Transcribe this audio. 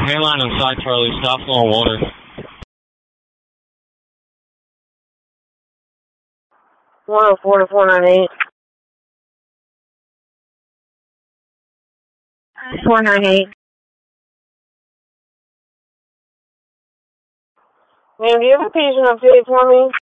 Mainline and side Charlie, stop flowing water. 104 to 498. 498. Ma'am, do you have a patient update for me?